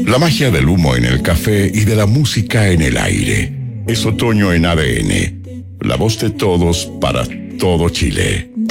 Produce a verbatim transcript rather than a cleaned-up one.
La magia del humo en el café y de la música en el aire. Es otoño en A D N. La voz de todos para todo Chile.